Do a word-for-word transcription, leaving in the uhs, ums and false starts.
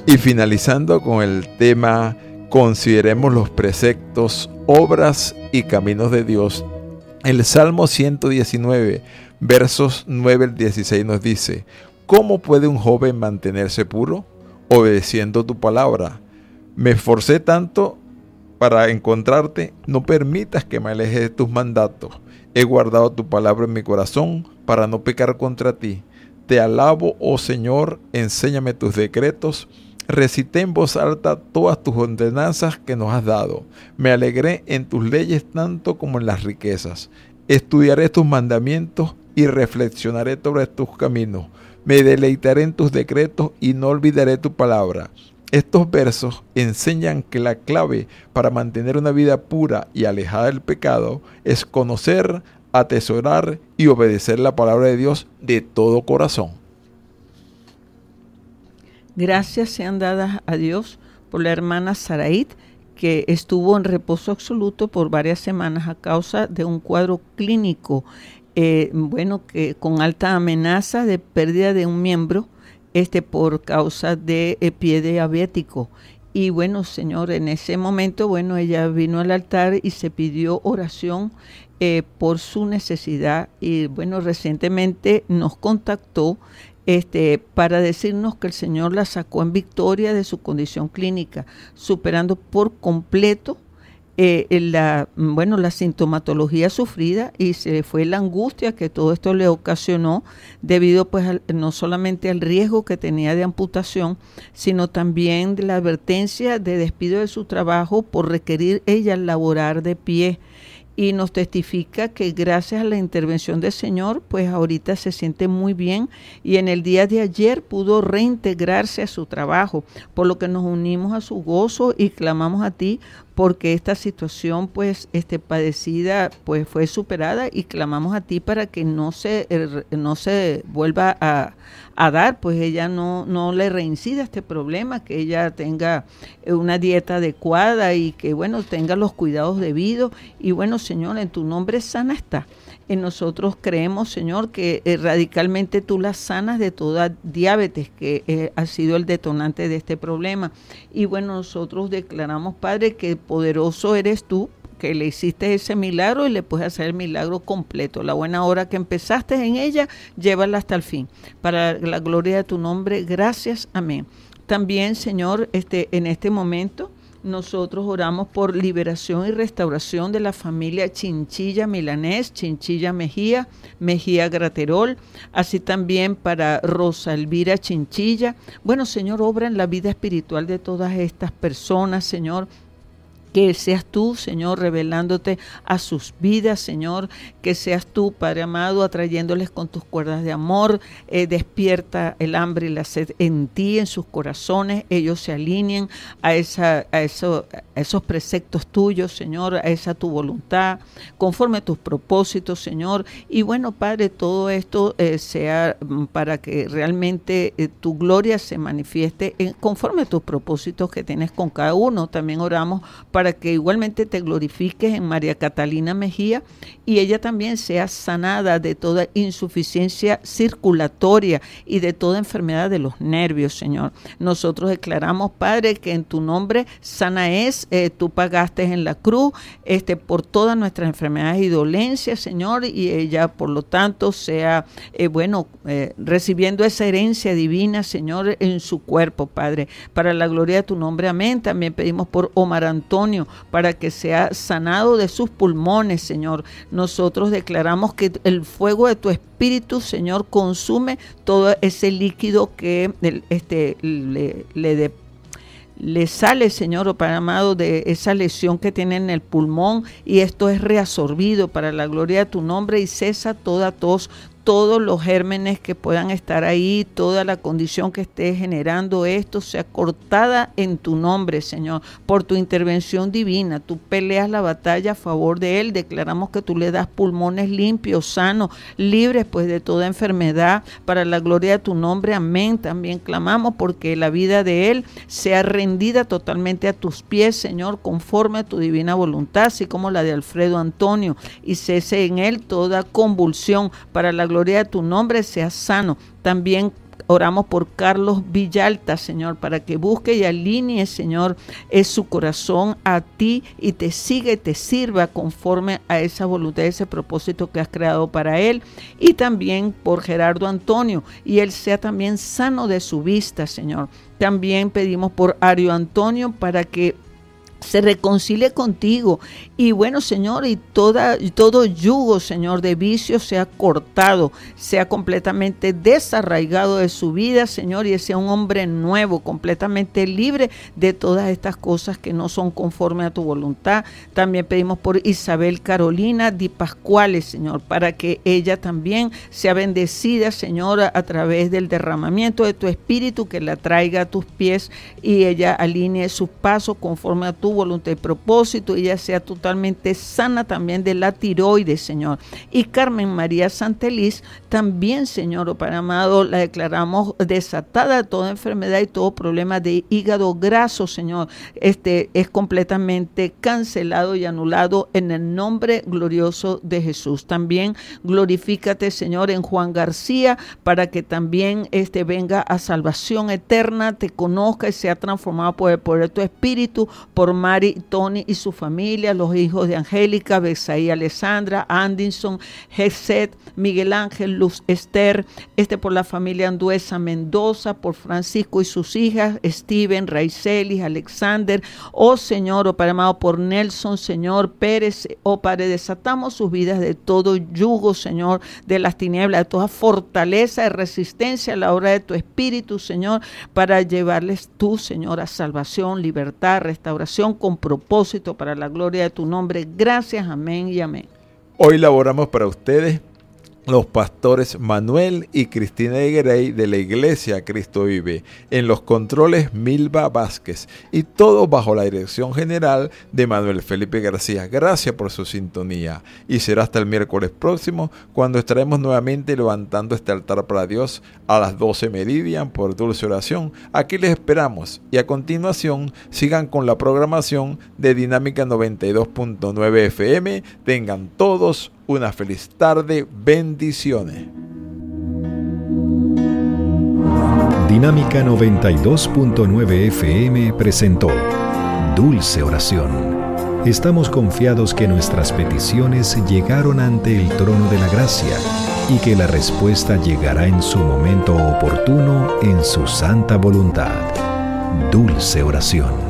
Y finalizando con el tema, consideremos los preceptos, obras y caminos de Dios. El Salmo ciento diecinueve, versos nueve al dieciséis nos dice: ¿Cómo puede un joven mantenerse puro? Obedeciendo tu palabra. Me esforcé tanto para encontrarte, no permitas que me aleje de tus mandatos. He guardado tu palabra en mi corazón para no pecar contra ti. Te alabo, oh Señor, enséñame tus decretos. Recité en voz alta todas tus ordenanzas que nos has dado. Me alegré en tus leyes tanto como en las riquezas. Estudiaré tus mandamientos y reflexionaré sobre tus caminos. Me deleitaré en tus decretos y no olvidaré tu palabra. Estos versos enseñan que la clave para mantener una vida pura y alejada del pecado es conocer, atesorar y obedecer la palabra de Dios de todo corazón. Gracias sean dadas a Dios por la hermana Saraid, que estuvo en reposo absoluto por varias semanas a causa de un cuadro clínico, eh, bueno, que con alta amenaza de pérdida de un miembro, este por causa de eh, pie diabético. Y bueno, Señor, en ese momento, bueno, ella vino al altar y se pidió oración eh, por su necesidad. Y bueno, recientemente nos contactó Este, para decirnos que el Señor la sacó en victoria de su condición clínica, superando por completo eh, la, bueno, la sintomatología sufrida, y se le fue la angustia que todo esto le ocasionó debido pues al, no solamente al riesgo que tenía de amputación, sino también de la advertencia de despido de su trabajo por requerir ella laborar de pie. Y nos testifica que gracias a la intervención del Señor, pues ahorita se siente muy bien, y en el día de ayer pudo reintegrarse a su trabajo, por lo que nos unimos a su gozo y clamamos a ti porque esta situación pues este padecida pues fue superada, y clamamos a ti para que no se no se vuelva a, a dar, pues ella no no le reincida este problema, que ella tenga una dieta adecuada y que bueno tenga los cuidados debidos. Y bueno, Señor, en tu nombre sana está. En nosotros creemos, Señor, que eh, radicalmente tú la sanas de toda diabetes, que eh, ha sido el detonante de este problema. Y bueno, nosotros declaramos, Padre, que poderoso eres tú, que le hiciste ese milagro y le puedes hacer el milagro completo. La buena obra que empezaste en ella, llévala hasta el fin. Para la gloria de tu nombre, gracias, amén. También, Señor, este, en este momento, nosotros oramos por liberación y restauración de la familia Chinchilla Milanés, Chinchilla Mejía, Mejía Graterol, así también para Rosa Elvira Chinchilla. Bueno, Señor, obra en la vida espiritual de todas estas personas, Señor. Que seas tú, Señor, revelándote a sus vidas, Señor, que seas tú, Padre amado, atrayéndoles con tus cuerdas de amor, eh, despierta el hambre y la sed en ti, en sus corazones, ellos se alineen a, esa, a, eso, a esos preceptos tuyos, Señor, a esa tu voluntad, conforme a tus propósitos, Señor. Y bueno, Padre, todo esto eh, sea para que realmente eh, tu gloria se manifieste en, conforme a tus propósitos que tienes con cada uno. También oramos para para que igualmente te glorifiques en María Catalina Mejía, y ella también sea sanada de toda insuficiencia circulatoria y de toda enfermedad de los nervios, Señor. Nosotros declaramos, Padre, que en tu nombre sana es, eh, tú pagaste en la cruz este, por todas nuestras enfermedades y dolencias, Señor, y ella, por lo tanto, sea, eh, bueno, eh, recibiendo esa herencia divina, Señor, en su cuerpo, Padre, para la gloria de tu nombre, amén. También pedimos por Omar Antonio, para que sea sanado de sus pulmones, Señor. Nosotros declaramos que el fuego de tu Espíritu, Señor, consume todo ese líquido que este, le, le de, le sale, Señor, oh Padre amado, de esa lesión que tiene en el pulmón, y esto es reabsorbido para la gloria de tu nombre, y cesa toda tos, todos los gérmenes que puedan estar ahí, toda la condición que esté generando esto, sea cortada en tu nombre, Señor, por tu intervención divina. Tú peleas la batalla a favor de él. Declaramos que tú le das pulmones limpios, sanos, libres pues de toda enfermedad, para la gloria de tu nombre, amén. También clamamos porque la vida de él sea rendida totalmente a tus pies, Señor, conforme a tu divina voluntad, así como la de Alfredo Antonio, y cese en él toda convulsión, para la gloria de tu nombre, sea sano. También oramos por Carlos Villalta, Señor, para que busque y alinee, Señor, es su corazón a ti y te siga y te sirva conforme a esa voluntad, ese propósito que has creado para él. Y también por Gerardo Antonio, y él sea también sano de su vista, Señor. También pedimos por Ario Antonio para que se reconcilie contigo. Y bueno, Señor, y toda, y todo yugo, Señor, de vicio sea cortado, sea completamente desarraigado de su vida, Señor, y sea un hombre nuevo, completamente libre de todas estas cosas que no son conforme a tu voluntad. También pedimos por Isabel Carolina Di Pascuales, Señor, para que ella también sea bendecida, Señor, a, a través del derramamiento de tu Espíritu, que la traiga a tus pies y ella alinee sus pasos conforme a tu voluntad y propósito, y ella sea totalmente sana también de la tiroides, Señor. Y Carmen María Santeliz también, Señor, oh Padre amado, la declaramos desatada de toda enfermedad y todo problema de hígado graso, Señor. Este es completamente cancelado y anulado en el nombre glorioso de Jesús. También glorifícate, Señor, en Juan García, para que también este venga a salvación eterna, te conozca y sea transformado por el poder de tu Espíritu, por Mari, Tony y su familia, los hijos de Angélica, Besaí, Alessandra, Anderson, Geset, Miguel Ángel, Luz Esther, este por la familia Anduesa Mendoza, por Francisco y sus hijas, Steven, Raicelis, Alexander, oh Señor, oh Padre amado, por Nelson, Señor, Pérez, oh Padre, desatamos sus vidas de todo yugo, Señor, de las tinieblas, de toda fortaleza y resistencia a la obra de tu Espíritu, Señor, para llevarles tú, Señor, a salvación, libertad, restauración, con propósito para la gloria de tu nombre. Gracias, amén y amén. Hoy laboramos para ustedes los pastores Manuel y Cristina Grey de la Iglesia Cristo Vive, en los controles Milva Vázquez, y todo bajo la dirección general de Manuel Felipe García. Gracias por su sintonía, y será hasta el miércoles próximo, cuando estaremos nuevamente levantando este altar para Dios a las doce meridian por Dulce Oración. Aquí les esperamos, y a continuación sigan con la programación de Dinámica noventa y dos punto nueve F M. Tengan todos una feliz tarde. Bendiciones. Dinámica noventa y dos punto nueve F M presentó Dulce Oración. Estamos confiados que nuestras peticiones llegaron ante el trono de la gracia y que la respuesta llegará en su momento oportuno en su santa voluntad. Dulce Oración.